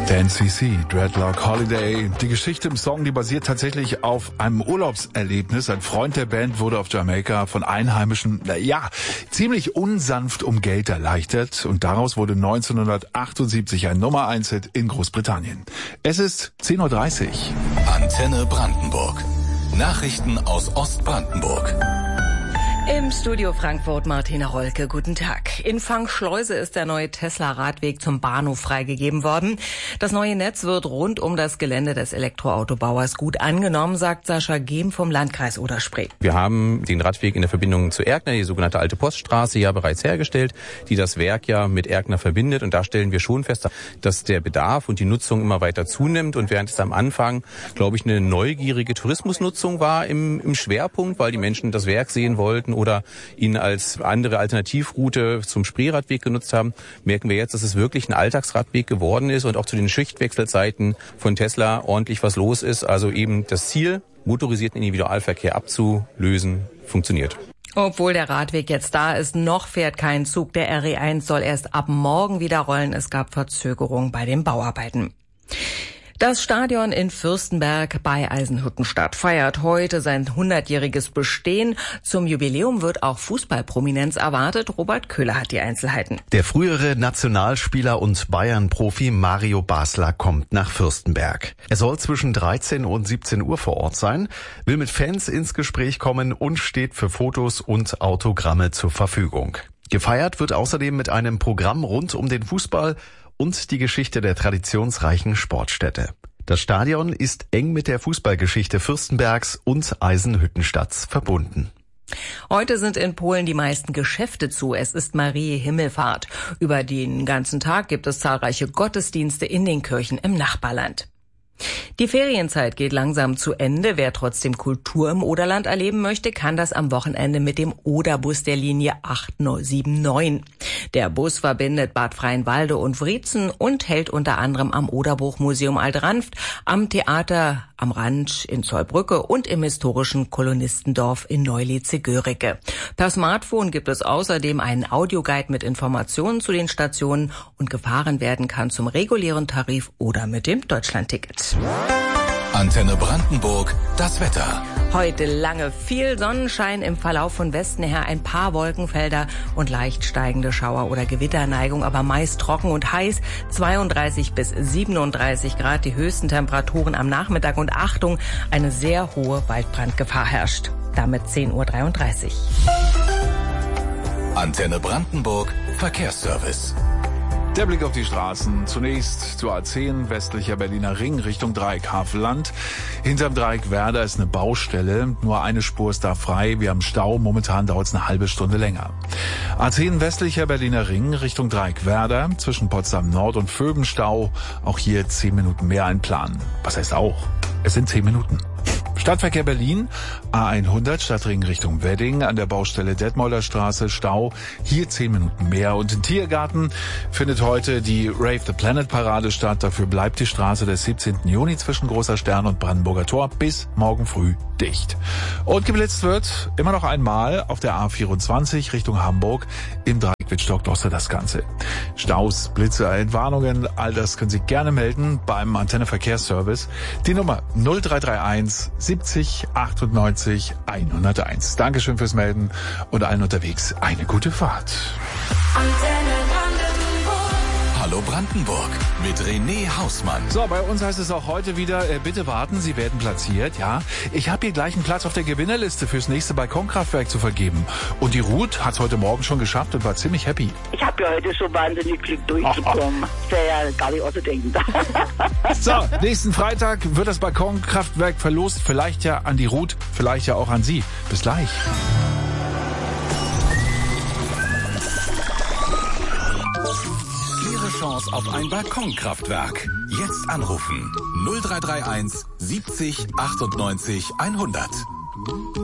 Der NCC, Dreadlock Holiday. Die Geschichte im Song, die basiert tatsächlich auf einem Urlaubserlebnis. Ein Freund der Band wurde auf Jamaika von Einheimischen, ziemlich unsanft um Geld erleichtert. Und daraus wurde 1978 ein Nummer-1-Hit in Großbritannien. Es ist 10.30 Uhr. Antenne Brandenburg. Nachrichten aus Ostbrandenburg. Im Studio Frankfurt Martina Rolke, guten Tag. In Fangschleuse ist der neue Tesla-Radweg zum Bahnhof freigegeben worden. Das neue Netz wird rund um das Gelände des Elektroautobauers gut angenommen, sagt Sascha Gehm vom Landkreis Oder-Spree. Wir haben den Radweg in der Verbindung zu Erkner, die sogenannte Alte Poststraße, ja bereits hergestellt, die das Werk ja mit Erkner verbindet. Und da stellen wir schon fest, dass der Bedarf und die Nutzung immer weiter zunimmt. Und während es am Anfang, glaube ich, eine neugierige Tourismusnutzung war im Schwerpunkt, weil die Menschen das Werk sehen wollten, oder ihn als andere Alternativroute zum Spreeradweg genutzt haben, merken wir jetzt, dass es wirklich ein Alltagsradweg geworden ist und auch zu den Schichtwechselzeiten von Tesla ordentlich was los ist. Also eben das Ziel, motorisierten Individualverkehr abzulösen, funktioniert. Obwohl der Radweg jetzt da ist, noch fährt kein Zug. Der RE1 soll erst ab morgen wieder rollen. Es gab Verzögerungen bei den Bauarbeiten. Das Stadion in Fürstenberg bei Eisenhüttenstadt feiert heute sein 100-jähriges Bestehen. Zum Jubiläum wird auch Fußballprominenz erwartet. Robert Köhler hat die Einzelheiten. Der frühere Nationalspieler und Bayern-Profi Mario Basler kommt nach Fürstenberg. Er soll zwischen 13 und 17 Uhr vor Ort sein, will mit Fans ins Gespräch kommen und steht für Fotos und Autogramme zur Verfügung. Gefeiert wird außerdem mit einem Programm rund um den Fußball und die Geschichte der traditionsreichen Sportstätte. Das Stadion ist eng mit der Fußballgeschichte Fürstenbergs und Eisenhüttenstadts verbunden. Heute sind in Polen die meisten Geschäfte zu. Es ist Marie Himmelfahrt. Über den ganzen Tag gibt es zahlreiche Gottesdienste in den Kirchen im Nachbarland. Die Ferienzeit geht langsam zu Ende. Wer trotzdem Kultur im Oderland erleben möchte, kann das am Wochenende mit dem Oderbus der Linie 879. Der Bus verbindet Bad Freienwalde und Wriezen und hält unter anderem am Oderbuchmuseum Alt-Ranft, am Theater am Rand in Zollbrücke und im historischen Kolonistendorf in Neulietze-Göricke. Per Smartphone gibt es außerdem einen Audioguide mit Informationen zu den Stationen und gefahren werden kann zum regulären Tarif oder mit dem Deutschlandticket. Antenne Brandenburg, das Wetter. Heute lange viel Sonnenschein, im Verlauf von Westen her ein paar Wolkenfelder und leicht steigende Schauer- oder Gewitterneigung, aber meist trocken und heiß, 32 bis 37 Grad, die höchsten Temperaturen am Nachmittag und Achtung, eine sehr hohe Waldbrandgefahr herrscht. Damit 10.33 Uhr. Antenne Brandenburg, Verkehrsservice. Der Blick auf die Straßen. Zunächst zur A10, westlicher Berliner Ring, Richtung Dreieck Havelland. Hinterm Dreieck Werder ist eine Baustelle. Nur eine Spur ist da frei. Wir haben Stau. Momentan dauert es eine halbe Stunde länger. A10, westlicher Berliner Ring, Richtung Dreieck Werder. Zwischen Potsdam Nord und Vöben Stau. Auch hier 10 Minuten mehr einplanen. Was heißt auch? Es sind 10 Minuten. Stadtverkehr Berlin, A100, Stadtring Richtung Wedding, an der Baustelle Detmolder Straße, Stau, hier 10 Minuten mehr. Und im Tiergarten findet heute die Rave the Planet Parade statt. Dafür bleibt die Straße des 17. Juni zwischen Großer Stern und Brandenburger Tor bis morgen früh dicht. Und geblitzt wird immer noch einmal auf der A24 Richtung Hamburg im Dreieck Wittstock-Doster das Ganze. Staus, Blitze, Entwarnungen, all das können Sie gerne melden beim Antenne Verkehrsservice. Die Nummer 0331 70 98 101. Dankeschön fürs Melden und allen unterwegs eine gute Fahrt. Hallo Brandenburg mit René Hausmann. So, bei uns heißt es auch heute wieder, bitte warten, Sie werden platziert, ja. Ich habe hier gleich einen Platz auf der Gewinnerliste fürs nächste Balkonkraftwerk zu vergeben. Und die Ruth hat es heute Morgen schon geschafft und war ziemlich happy. Ich habe ja heute schon wahnsinnig Glück durchgekommen. Das wäre ja gar nicht auszudenken. So, nächsten Freitag wird das Balkonkraftwerk verlost. Vielleicht ja an die Ruth, vielleicht ja auch an Sie. Bis gleich. Chance auf ein Balkonkraftwerk. Jetzt anrufen. 0331 70 98 100.